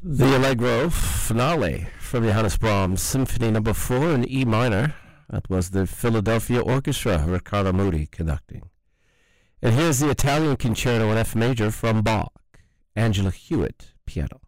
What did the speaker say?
The Allegro finale from Johannes Brahms, Symphony No. 4 in E minor. That was the Philadelphia Orchestra, Riccardo Muti conducting. And here's the Italian Concerto in F major from Bach, Angela Hewitt, piano.